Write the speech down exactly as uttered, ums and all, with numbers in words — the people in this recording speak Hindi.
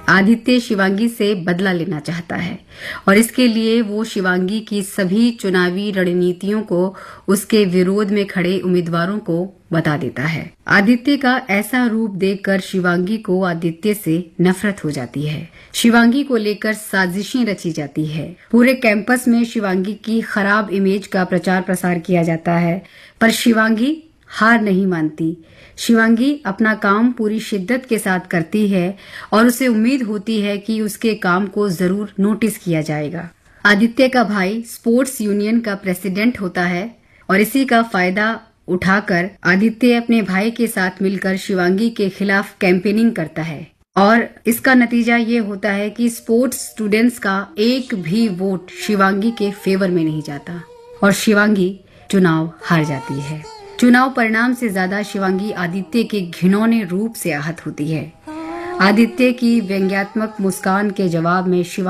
आदित्य शिवांगी से बदला लेना चाहता है और इसके लिए वो शिवांगी की सभी चुनावी रणनीतियों को उसके विरोध में खड़े उम्मीदवारों को बता देता है। आदित्य का ऐसा रूप देखकर शिवांगी को आदित्य से नफरत हो जाती है। शिवांगी को लेकर साजिशें रची जाती है। पूरे कैंपस में शिवांगी की खराब इमेज का प्रचार प्रसार किया जाता है, पर शिवांगी हार नहीं मानती। शिवांगी अपना काम पूरी शिद्दत के साथ करती है और उसे उम्मीद होती है कि उसके काम को जरूर नोटिस किया जाएगा। आदित्य का भाई स्पोर्ट्स यूनियन का प्रेसिडेंट होता है और इसी का फायदा उठाकर आदित्य अपने भाई के साथ मिलकर शिवांगी के खिलाफ कैंपेनिंग करता है और इसका नतीजा ये होता है कि स्पोर्ट्स स्टूडेंट्स का एक भी वोट शिवांगी के फेवर में नहीं जाता और शिवांगी चुनाव हार जाती है। चुनाव परिणाम से ज्यादा शिवांगी आदित्य के घिनौने रूप से आहत होती है। आदित्य की व्यंग्यात्मक मुस्कान के जवाब में शिवांगी